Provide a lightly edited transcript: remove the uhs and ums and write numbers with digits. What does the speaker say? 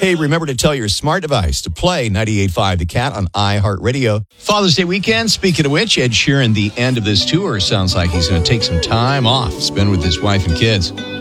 Hey, remember to tell your smart device to play 98.5 The Cat on iHeartRadio. Father's Day weekend, speaking of which, Ed Sheeran, the end of this tour, sounds like he's going to take some time off, spend with his wife and kids.